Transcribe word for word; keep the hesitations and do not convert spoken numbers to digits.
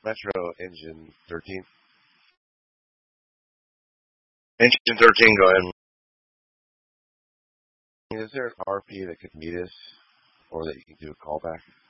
Metro Engine thirteen. Engine thirteen, go ahead. Is there an R P that could meet us, or that you can do a callback?